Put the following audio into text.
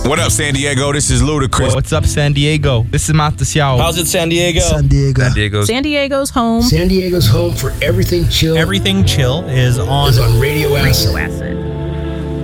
What up, San Diego? This is Ludacris. What's up, San Diego? This is Matasiao. How's it, San Diego? San Diego. San Diego's home. San Diego's home for everything chill. Everything Chill is on Radio Acid.